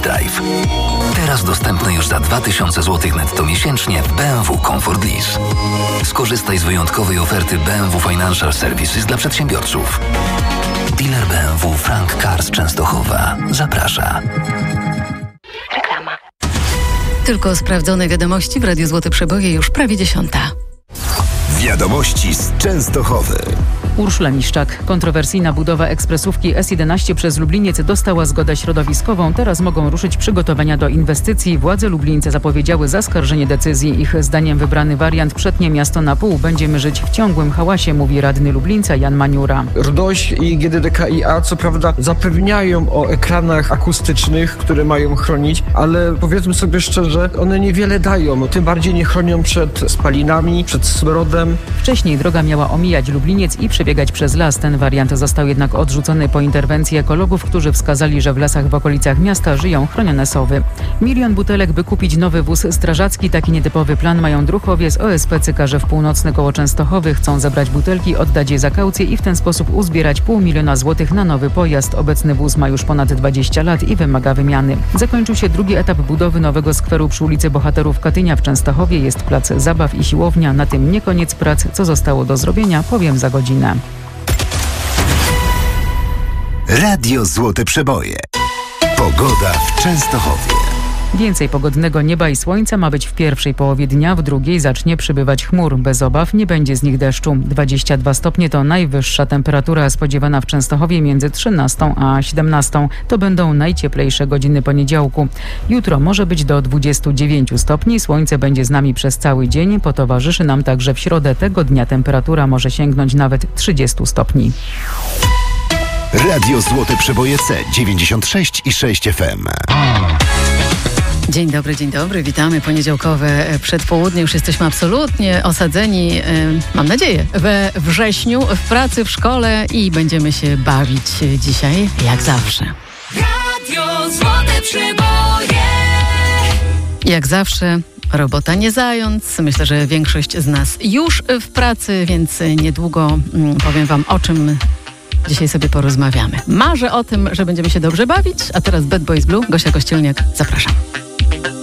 Drive. Teraz dostępny już za 2000 zł netto miesięcznie w BMW Comfort Lease. Skorzystaj z wyjątkowej oferty BMW Financial Services dla przedsiębiorców. Dealer BMW Frank Cars Częstochowa zaprasza. Reklama. Tylko sprawdzone wiadomości w Radiu Złote Przeboje już prawie 10:00. Wiadomości z Częstochowy. Urszula Miszczak. Kontrowersyjna budowa ekspresówki S11 przez Lubliniec dostała zgodę środowiskową. Teraz mogą ruszyć przygotowania do inwestycji. Władze Lublińca zapowiedziały zaskarżenie decyzji. Ich zdaniem wybrany wariant przetnie miasto na pół. Będziemy żyć w ciągłym hałasie, mówi radny Lublińca Jan Maniura. RDOŚ i GDDKiA co prawda zapewniają o ekranach akustycznych, które mają chronić, ale powiedzmy sobie szczerze, one niewiele dają. Tym bardziej nie chronią przed spalinami, przed smrodem. Wcześniej droga miała omijać Lubliniec i przebiegać przez las. Ten wariant został jednak odrzucony po interwencji ekologów, którzy wskazali, że w lasach w okolicach miasta żyją chronione sowy. 1 000 000 butelek, by kupić nowy wóz strażacki. Taki nietypowy plan mają druhowie z OSP Cykarzew Północny koło Częstochowy. Chcą zebrać butelki, oddać je za kaucję i w ten sposób uzbierać 500 000 złotych na nowy pojazd. Obecny wóz ma już ponad 20 lat i wymaga wymiany. Zakończył się drugi etap budowy nowego skweru przy ulicy Bohaterów Katynia w Częstochowie. Jest plac zabaw i siłownia. Na tym nie koniec prac. Co zostało do zrobienia, powiem za godzinę. Radio Złote Przeboje. Pogoda w Częstochowie. Więcej pogodnego nieba i słońca ma być w pierwszej połowie dnia, w drugiej zacznie przybywać chmur. Bez obaw nie będzie z nich deszczu. 22 stopnie to najwyższa temperatura spodziewana w Częstochowie między 13 a 17. To będą najcieplejsze godziny poniedziałku. Jutro może być do 29 stopni. Słońce będzie z nami przez cały dzień. Potowarzyszy nam także w środę. Tego dnia temperatura może sięgnąć nawet 30 stopni. Radio Złote Przeboje C 96,6 FM. Dzień dobry, witamy. Poniedziałkowe przedpołudnie. Już jesteśmy absolutnie osadzeni, mam nadzieję, we wrześniu, w pracy, w szkole i będziemy się bawić dzisiaj, jak zawsze. Radio Złote Przeboje. Jak zawsze, robota nie zając. Myślę, że większość z nas już w pracy, więc niedługo powiem wam, o czym dzisiaj sobie porozmawiamy. Marzę o tym, że będziemy się dobrze bawić, a teraz Bad Boys Blue, Gosia Kościelniak, zapraszam.